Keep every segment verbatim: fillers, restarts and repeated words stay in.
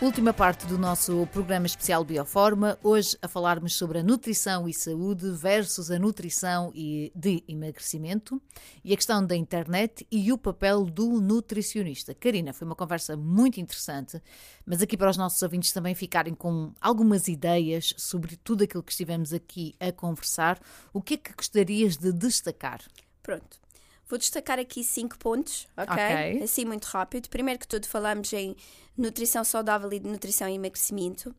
Última parte do nosso programa especial Bioforma, hoje a falarmos sobre a nutrição e saúde versus a nutrição e de emagrecimento e a questão da internet e o papel do nutricionista. Karina, foi uma conversa muito interessante, mas aqui para os nossos ouvintes também ficarem com algumas ideias sobre tudo aquilo que estivemos aqui a conversar, o que é que gostarias de destacar? Pronto. Vou destacar aqui cinco pontos, ok? Ok. Assim, muito rápido. Primeiro que tudo, falamos em nutrição saudável e de nutrição e emagrecimento.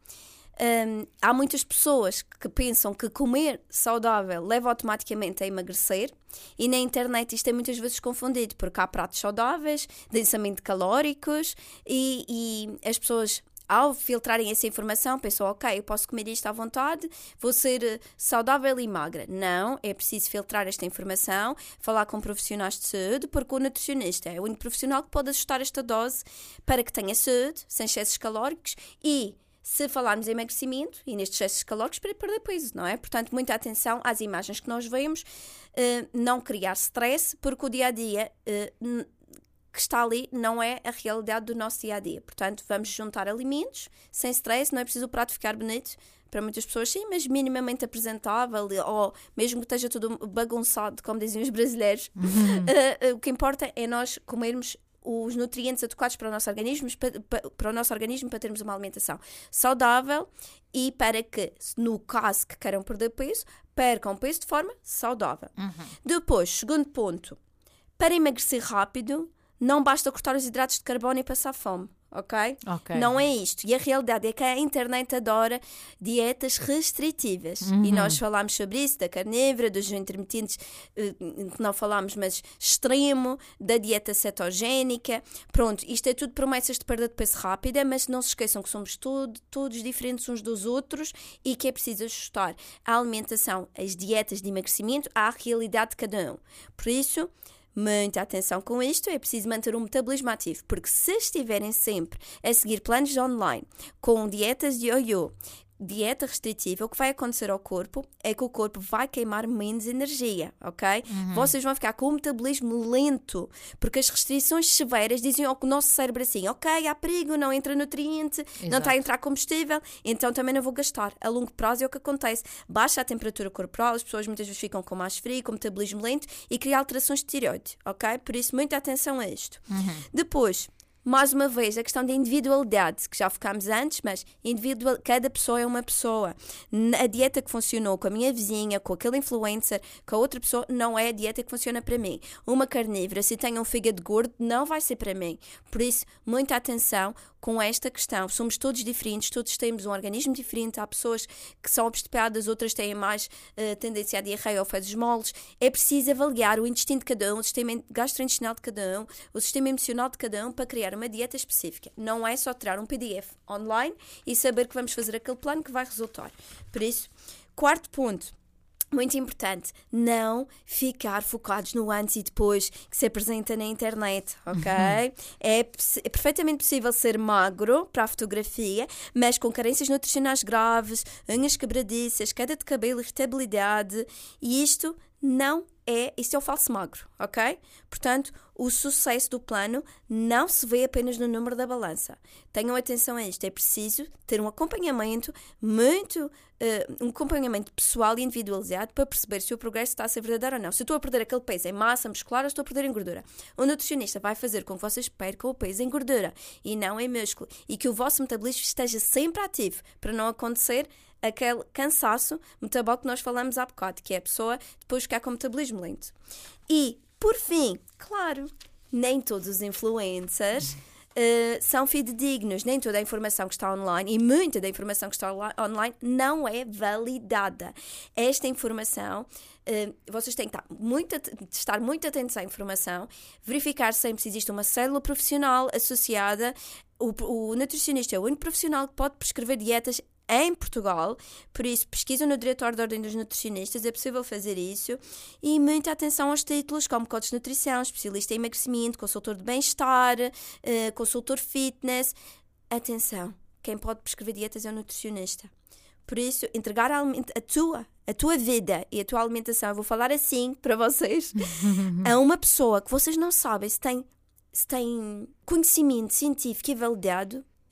Um, há muitas pessoas que pensam que comer saudável leva automaticamente a emagrecer e na internet isto é muitas vezes confundido, porque há pratos saudáveis, densamente calóricos e, e as pessoas, ao filtrarem essa informação, pensam, ok, eu posso comer isto à vontade, vou ser saudável e magra. Não, é preciso filtrar esta informação, falar com profissionais de saúde, porque o nutricionista é o único profissional que pode ajustar esta dose para que tenha saúde, sem excessos calóricos e, se falarmos em emagrecimento e nestes excessos calóricos, para perder peso, não é? Portanto, muita atenção às imagens que nós vemos, uh, não criar stress, porque o dia-a-dia... Uh, que está ali não é a realidade do nosso dia-a-dia. Portanto, vamos juntar alimentos sem stress, não é preciso o prato ficar bonito. Para muitas pessoas sim, mas minimamente apresentável, ou mesmo que esteja tudo bagunçado, como diziam os brasileiros. Uhum. Uh, uh, o que importa é nós comermos os nutrientes adequados para o nosso organismo, para, para, para o nosso organismo, para termos uma alimentação saudável e para que, no caso que queiram perder peso, percam peso de forma saudável. Uhum. Depois, segundo ponto, para emagrecer rápido, não basta cortar os hidratos de carbono e passar fome, ok? Ok. Não é isto. E a realidade é que a internet adora dietas restritivas. Uhum. E nós falámos sobre isso, da carnívora, dos intermitentes, que não falámos, mas extremo, da dieta cetogénica. Pronto, isto é tudo promessas de perda de peso rápida, mas não se esqueçam que somos todo, todos diferentes uns dos outros e que é preciso ajustar a alimentação, as dietas de emagrecimento à realidade de cada um. Por isso... muita atenção com isto, é preciso manter um metabolismo ativo, porque se estiverem sempre a seguir planos online com dietas de ioiô, dieta restritiva, o que vai acontecer ao corpo é que o corpo vai queimar menos energia, ok? Uhum. Vocês vão ficar com um metabolismo lento, porque as restrições severas dizem ao nosso cérebro assim, ok, há perigo, não entra nutriente, Exato. Não está a entrar combustível, então também não vou gastar. A longo prazo é o que acontece. Baixa a temperatura corporal, as pessoas muitas vezes ficam com mais frio, com metabolismo lento e cria alterações de tireoide, ok? Por isso, muita atenção a isto. Uhum. Depois... mais uma vez, a questão da individualidade, que já focámos antes, mas individual, cada pessoa é uma pessoa. A dieta que funcionou com a minha vizinha, com aquele influencer, com a outra pessoa, não é a dieta que funciona para mim. Uma carnívora, se tem um fígado gordo, não vai ser para mim. Por isso, muita atenção com esta questão. Somos todos diferentes, todos temos um organismo diferente. Há pessoas que são obstipadas, outras têm mais uh, tendência à diarreia ou fezes moles. É preciso avaliar o intestino de cada um, o sistema gastrointestinal de cada um, o sistema emocional de cada um para criar uma dieta específica. Não é só tirar um P D F online e saber que vamos fazer aquele plano que vai resultar. Por isso, quarto ponto, muito importante, não ficar focados no antes e depois que se apresenta na internet, ok? Uhum. É, é perfeitamente possível ser magro para a fotografia, mas com carências nutricionais graves, unhas quebradiças, queda de cabelo, irritabilidade, e isto não é, isto é o falso magro, ok? Portanto, o sucesso do plano não se vê apenas no número da balança. Tenham atenção a isto, é preciso ter um acompanhamento muito, uh, um acompanhamento pessoal e individualizado para perceber se o progresso está a ser verdadeiro ou não. Se eu estou a perder aquele peso em massa muscular ou estou a perder em gordura. O nutricionista vai fazer com que vocês percam o peso em gordura e não em músculo e que o vosso metabolismo esteja sempre ativo para não acontecer aquele cansaço metabólico que nós falamos há bocado, que é a pessoa depois ficar com o metabolismo lento. E, por fim, claro, nem todos os influencers uh, são fidedignos, nem toda a informação que está online, e muita da informação que está online não é validada. Esta informação, uh, vocês têm que estar muito, estar muito atentos à informação, verificar sempre se existe uma célula profissional associada. O, o nutricionista é o único profissional que pode prescrever dietas em Portugal, por isso pesquisam no Diretório da Ordem dos Nutricionistas, é possível fazer isso, e muita atenção aos títulos como coach de nutrição, especialista em emagrecimento, consultor de bem-estar, uh, consultor fitness. Atenção, quem pode prescrever dietas é o nutricionista. Por isso, entregar a, a, tua, a tua vida e a tua alimentação, eu vou falar assim para vocês, a uma pessoa que vocês não sabem se tem, se tem conhecimento científico e validado,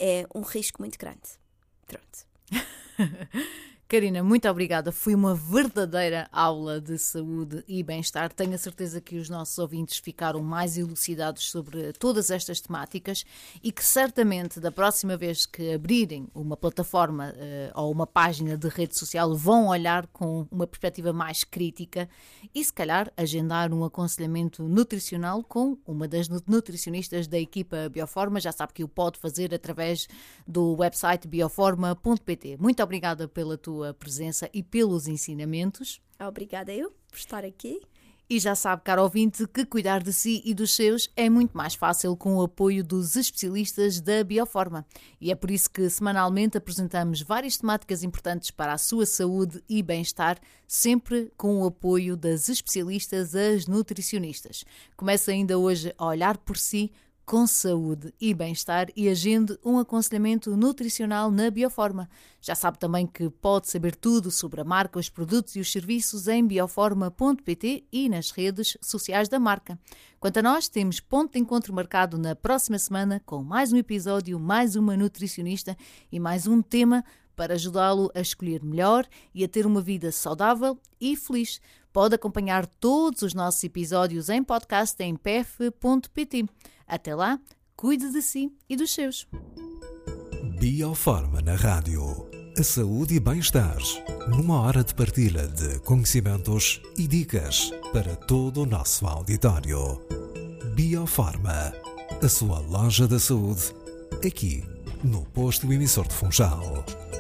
é um risco muito grande. Pronto. Karina, muito obrigada. Foi uma verdadeira aula de saúde e bem-estar. Tenho a certeza que os nossos ouvintes ficaram mais elucidados sobre todas estas temáticas e que certamente da próxima vez que abrirem uma plataforma uh, ou uma página de rede social vão olhar com uma perspectiva mais crítica e se calhar agendar um aconselhamento nutricional com uma das nutricionistas da equipa Bioforma. Já sabe que o pode fazer através do website bioforma ponto pt. Muito obrigada pela tua presença e pelos ensinamentos. Obrigada eu por estar aqui. E já sabe, caro ouvinte, que cuidar de si e dos seus é muito mais fácil com o apoio dos especialistas da Bioforma. E é por isso que semanalmente apresentamos várias temáticas importantes para a sua saúde e bem-estar, sempre com o apoio das especialistas, as nutricionistas. Comece ainda hoje a olhar por si com saúde e bem-estar e agende um aconselhamento nutricional na Bioforma. Já sabe também que pode saber tudo sobre a marca, os produtos e os serviços em bioforma ponto pt e nas redes sociais da marca. Quanto a nós, temos ponto de encontro marcado na próxima semana com mais um episódio, mais uma nutricionista e mais um tema para ajudá-lo a escolher melhor e a ter uma vida saudável e feliz. Pode acompanhar todos os nossos episódios em podcast em p f ponto p t. Até lá, cuide de si e dos seus. Bioforma na rádio. A saúde e bem-estar numa hora de partilha de conhecimentos e dicas para todo o nosso auditório. Bioforma, a sua loja da saúde, aqui no posto emissor de Funchal.